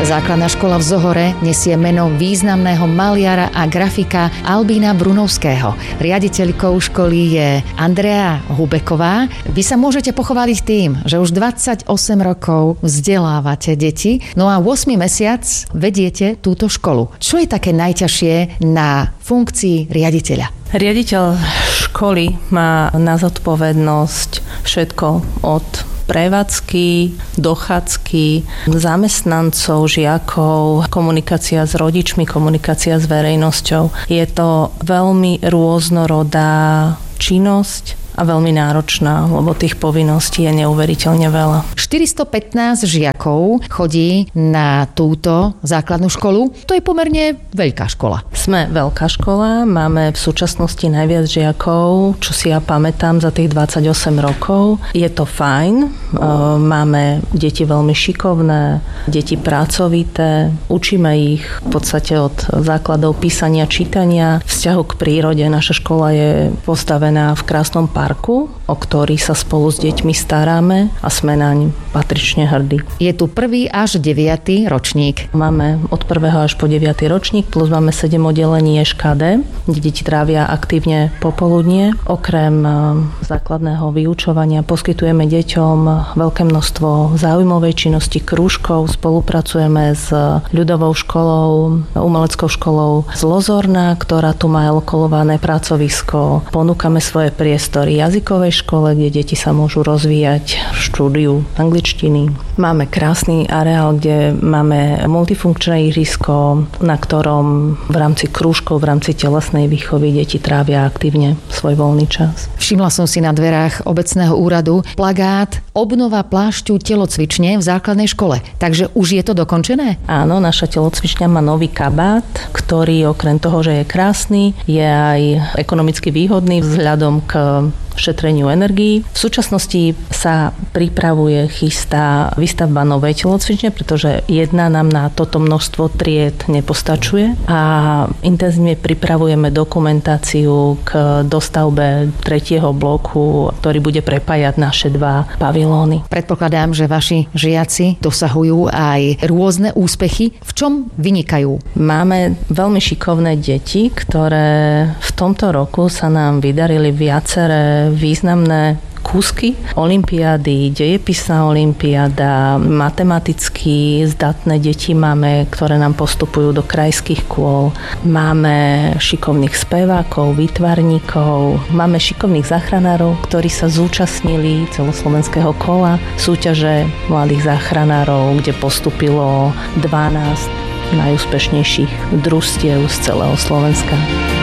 Základná škola v Zohore nesie meno významného maliara a grafika Albína Brunovského. Riaditeľkou školy je Andrea Hubeková. Vy sa môžete pochváliť tým, že už 28 rokov vzdelávate deti, no a 8 mesiac vediete túto školu. Čo je také najťažšie na funkcii riaditeľa? Riaditeľ školy má na zodpovednosť všetko od prevádzky, dochádzky, zamestnancov, žiakov, komunikácia s rodičmi, komunikácia s verejnosťou. Je to veľmi rôznorodá činnosť a veľmi náročná, lebo tých povinností je neuveriteľne veľa. 415 žiakov chodí na túto základnú školu. To je pomerne veľká škola. Sme veľká škola, máme v súčasnosti najviac žiakov, čo si ja pamätám za tých 28 rokov. Je to fajn, máme deti veľmi šikovné, deti pracovité, učíme ich v podstate od základov písania, čítania, vzťahu k prírode. Naša škola je postavená v krásnom parku, o ktorý sa spolu s deťmi staráme a sme naň patrične hrdí. Je tu 1. až 9. ročník. Máme od 1. až po 9. ročník, plus máme 7 oddelení ŠKD, kde deti trávia aktívne popoludnie. Okrem základného vyučovania poskytujeme deťom veľké množstvo záujmovej činnosti, krúžkov, spolupracujeme s ľudovou školou, umeleckou školou z Lozorna, ktorá tu má alokované pracovisko. Ponúkame svoje priestory jazykovej škole, kde deti sa môžu rozvíjať v štúdiu angličtiny. Máme krásny areál, kde máme multifunkčné ihrisko, na ktorom v rámci krúžkov, v rámci telesnej výchovy deti trávia aktívne svoj voľný čas. Všimla som si na dverách obecného úradu plagát Obnova plášťu telocvične v základnej škole. Takže už je to dokončené? Áno, naša telocvičňa má nový kabát, ktorý okrem toho, že je krásny, je aj ekonomicky výhodný vzhľadom k šetreniu energií. V súčasnosti sa pripravuje, chystá výstavba novej telocvične, pretože jedna nám na toto množstvo tried nepostačuje a intenzívne pripravujeme dokumentáciu k dostavbe 3. bloku, ktorý bude prepájať naše 2 pavilóny. Predpokladám, že vaši žiaci dosahujú aj rôzne úspechy. V čom vynikajú? Máme veľmi šikovné deti, ktoré v tomto roku sa nám vydarili viaceré významné kúsky olympiády, dejepisná olympiáda, matematicky zdatné deti máme, ktoré nám postupujú do krajských kôl. Máme šikovných spevákov, výtvarníkov, máme šikovných záchranárov, ktorí sa zúčastnili celoslovenského kola súťaže mladých záchranárov, kde postupilo 12 najúspešnejších družstiev z celého Slovenska.